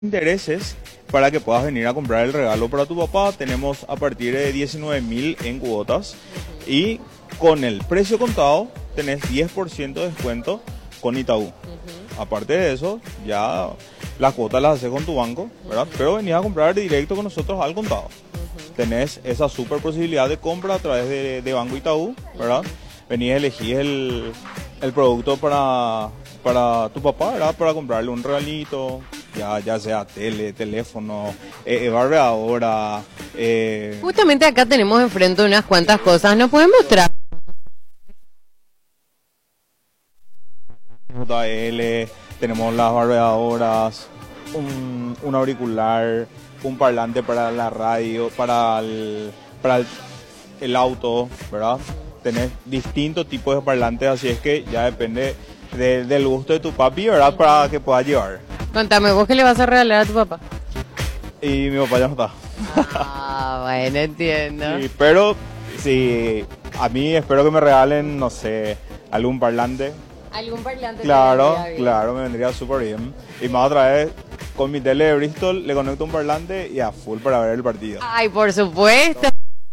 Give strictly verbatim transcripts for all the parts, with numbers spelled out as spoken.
Intereses para que puedas venir a comprar el regalo para tu papá. Tenemos a partir de diecinueve mil en cuotas y con el precio contado tenés diez por ciento de descuento con Itaú. Uh-huh. Aparte de eso, ya las cuotas las haces con tu banco, ¿verdad? Uh-huh. Pero venís a comprar directo con nosotros al contado. Uh-huh. Tenés esa super posibilidad de compra a través de, de Banco Itaú, ¿verdad? Uh-huh. Venís a elegir el, el producto para, para tu papá, ¿verdad? Para comprarle un regalito. Ya, ya sea tele, teléfono, eh, barbeadora. Eh... Justamente acá tenemos enfrente unas cuantas cosas. ¿Nos pueden mostrar? J L, tenemos las barbeadoras, un, un auricular, un parlante para la radio, para el, para el, el auto, ¿verdad? Tenés distintos tipos de parlantes, así es que ya depende de, del gusto de tu papi, ¿verdad? Para que pueda llevar. Contame, ¿vos qué le vas a regalar a tu papá? Y mi papá ya no está. Ah, bueno, entiendo. Sí, pero sí, a mí espero que me regalen, no sé, algún parlante. ¿Algún parlante? Claro, claro, me vendría súper bien. Y más otra vez, con mi tele de Bristol, le conecto un parlante y a full para ver el partido. Ay, por supuesto.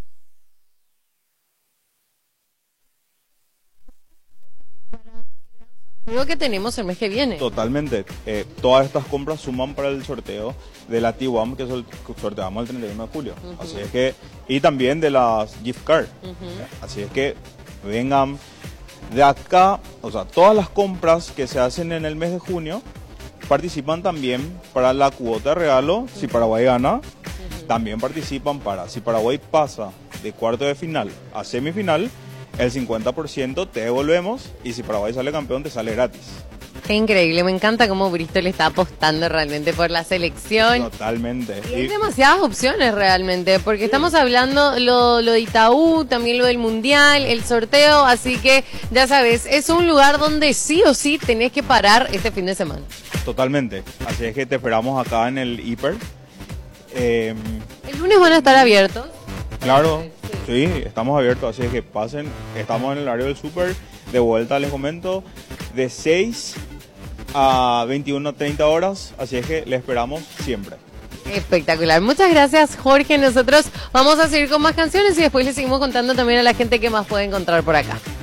Digo que tenemos el mes que viene. Totalmente. Eh, todas estas compras suman para el sorteo de la T U A M que sol- sorteamos el treinta y uno de julio. Uh-huh. Así es que, y también de las gift cards. Uh-huh. Así es que vengan de acá, o sea, todas las compras que se hacen en el mes de junio participan también para la cuota de regalo. Uh-huh. Si Paraguay gana, uh-huh. también participan para, si Paraguay pasa de cuarto de final a semifinal, el cincuenta por ciento te devolvemos y si Paraguay sale campeón te sale gratis. Qué increíble, me encanta cómo Bristol está apostando realmente por la selección. Totalmente. Y hay y... demasiadas opciones realmente, porque sí. Estamos hablando lo, lo de Itaú, también lo del Mundial, el sorteo, así que ya sabes, es un lugar donde sí o sí tenés que parar este fin de semana. Totalmente, así es que te esperamos acá en el Hiper. Eh... ¿El lunes van a estar abiertos? Claro. Sí, estamos abiertos, así es que pasen. Estamos en el horario del súper. De vuelta les comento, de seis a veintiuno treinta horas, así es que les esperamos siempre. Espectacular. Muchas gracias, Jorge. Nosotros vamos a seguir con más canciones y después les seguimos contando también a la gente qué más puede encontrar por acá.